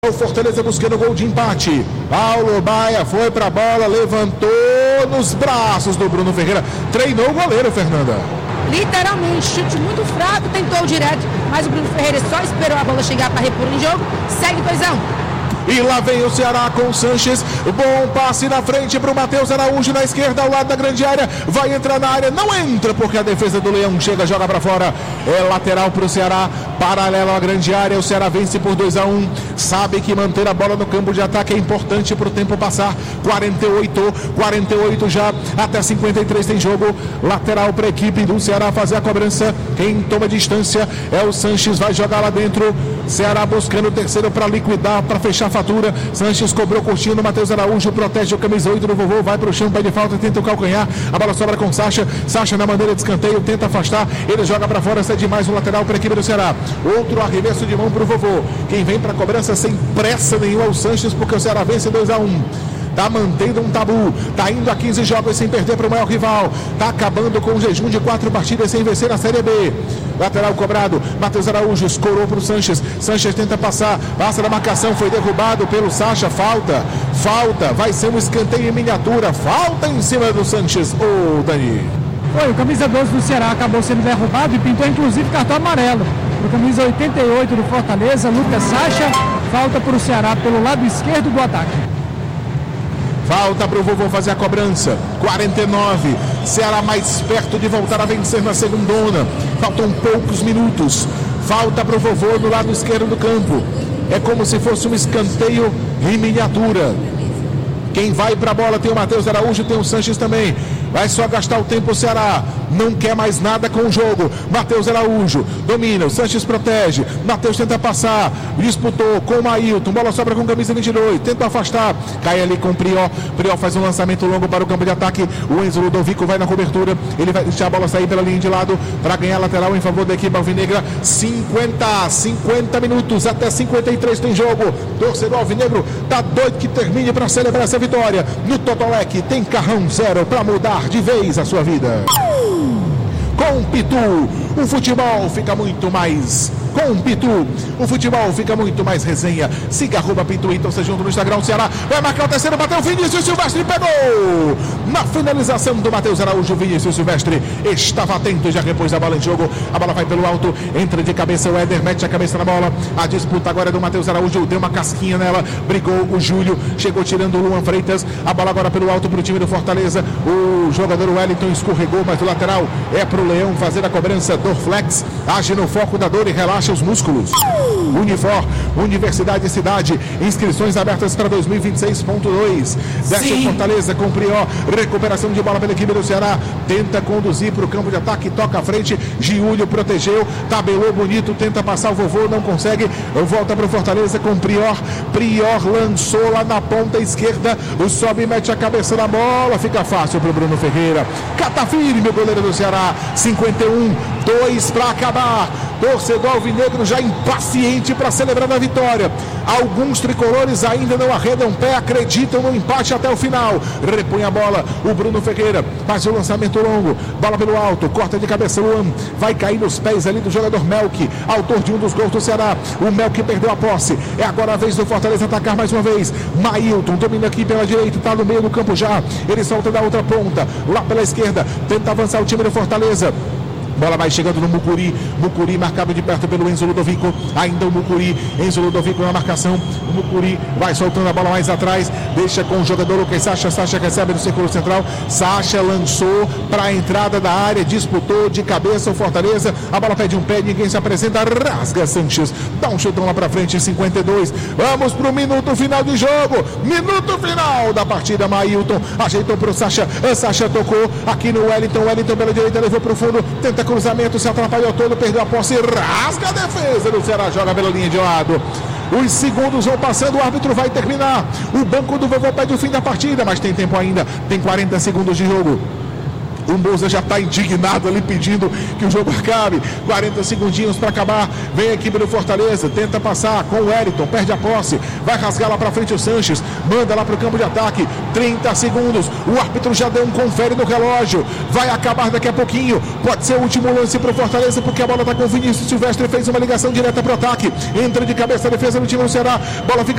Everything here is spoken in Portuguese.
O Fortaleza buscando gol de empate. Paulo Baia foi para a bola, levantou nos braços do Bruno Ferreira. Treinou o goleiro, Fernanda. Literalmente, chute muito fraco, tentou direto, mas o Bruno Ferreira só esperou a bola chegar para repor em jogo. Segue 2-1. E lá vem o Ceará com o Sanches. Bom passe na frente para o Matheus Araújo na esquerda, ao lado da grande área. Vai entrar na área, não entra porque a defesa do Leão chega, joga para fora. É lateral para o Ceará, paralelo à grande área. O Ceará vence por 2-1. Sabe que manter a bola no campo de ataque é importante para o tempo passar. 48 já, até 53 tem jogo. Lateral para a equipe do Ceará fazer a cobrança. Quem toma distância é o Sanches, vai jogar lá dentro. Ceará buscando o terceiro para liquidar, para fechar a fatura. Sanches cobrou curtindo, Matheus Araújo protege o camisa 8 do vovô, vai para o chão, pede falta, tenta o calcanhar. A bola sobra com Sacha. Sacha na maneira de escanteio, tenta afastar. Ele joga para fora, cede mais um lateral para a equipe do Ceará. Outro arremesso de mão para o vovô. Quem vem para a cobrança sem pressa nenhuma é o Sanches, porque o Ceará vence 2-1. Tá mantendo um tabu, tá indo a 15 jogos sem perder para o maior rival, tá acabando com um jejum de 4 partidas sem vencer na Série B. Lateral cobrado, Matheus Araújo escorou para o Sanches. Sanches tenta passar, passa na marcação, foi derrubado pelo Sacha. Falta, vai ser um escanteio em miniatura. Falta em cima do Sanches. Ô, Dani. Foi, o camisa 12 do Ceará acabou sendo derrubado e pintou inclusive cartão amarelo. O camisa 88 do Fortaleza, Lucas Sacha. Falta para o Ceará pelo lado esquerdo do ataque. Falta para o vovô fazer a cobrança. 49. Ceará mais perto de voltar a vencer na segundona. Faltam poucos minutos. Falta para o vovô no lado esquerdo do campo. É como se fosse um escanteio em miniatura. Quem vai para a bola tem o Matheus Araújo, tem o Sanches também. Vai só gastar o tempo o Ceará. Não quer mais nada com o jogo. Matheus Araújo domina, o Sanches protege. Matheus tenta passar, disputou com o Mailton. Bola sobra com camisa 22, tenta afastar. Cai ali com o Prior. Prior faz um lançamento longo para o campo de ataque. O Enzo Ludovico vai na cobertura. Ele vai deixar a bola sair pela linha de lado para ganhar lateral em favor da equipe alvinegra. 50 minutos, até 53 tem jogo. Torcedor alvinegro tá doido que termine para celebrar essa vitória. No Totolec tem carrão zero para mudar de vez a sua vida. Com Pitu, o futebol fica muito mais. Com Pitu, o futebol fica muito mais resenha. Siga @Pitu, então seja junto no Instagram. O Ceará vai marcar o terceiro, bateu o Vinícius Silvestre, pegou! Na finalização do Matheus Araújo, Vinícius Silvestre estava atento, já repôs a bola em jogo. A bola vai pelo alto, entra de cabeça o Éder, mete a cabeça na bola. A disputa agora é do Matheus Araújo, deu uma casquinha nela, brigou o Júlio, chegou tirando o Luan Freitas. A bola agora pelo alto para o time do Fortaleza. O jogador Wellington escorregou, mas o lateral é para o Leão fazer a cobrança. Dorflex age no foco da dor e relaxa os músculos. Unifor, Universidade e Cidade, inscrições abertas para 2026.2. Desce o Fortaleza com Prior, recuperação de bola pela equipe do Ceará, tenta conduzir para o campo de ataque, toca à frente, Giulio protegeu, tabelou bonito, tenta passar o vovô, não consegue, volta para o Fortaleza com Prior lançou lá na ponta esquerda, o sobe e mete a cabeça na bola, fica fácil para o Bruno Ferreira, cata firme o goleiro do Ceará. 51, 2 para acabar. Torcedor alvinegro já impaciente para celebrar a vitória. Alguns tricolores ainda não arredam pé, acreditam no empate até o final. Repõe a bola, o Bruno Ferreira faz o lançamento longo, bola pelo alto, corta de cabeça Luan, vai cair nos pés ali do jogador Melk, autor de um dos gols do Ceará. O Melk perdeu a posse, é agora a vez do Fortaleza atacar mais uma vez. Mailton domina aqui pela direita, está no meio do campo já, ele solta da outra ponta, lá pela esquerda, tenta avançar o time do Fortaleza. Bola vai chegando no Mucuri marcado de perto pelo Enzo Ludovico, ainda o Mucuri, Enzo Ludovico na marcação, o Mucuri vai soltando a bola mais atrás, deixa com o jogador Lucas Sacha, Sacha recebe no círculo central, Sacha lançou para a entrada da área, disputou de cabeça o Fortaleza, a bola pede um pé, ninguém se apresenta, rasga Sanches, dá um chutão lá para frente em 52, vamos pro minuto final de jogo, minuto final da partida. Mailton ajeitou pro Sacha, Sacha tocou aqui no Wellington pela direita, levou pro fundo, tenta cruzamento, se atrapalhou todo, perdeu a posse, rasga a defesa do Ceará, joga pela linha de lado. Os segundos vão passando, o árbitro vai terminar. O banco do vovô pede o fim da partida, mas tem tempo ainda, tem 40 segundos de jogo. O Moza já está indignado ali pedindo que o jogo acabe. 40 segundinhos para acabar. Vem a equipe do Fortaleza, tenta passar com o Wellington, perde a posse, vai rasgar lá para frente o Sanches, manda lá para o campo de ataque. 30 segundos, o árbitro já deu um confere no relógio, vai acabar daqui a pouquinho. Pode ser o último lance para o Fortaleza, porque a bola está com o Vinícius Silvestre, fez uma ligação direta para o ataque, entra de cabeça a defesa do time do Ceará, bola fica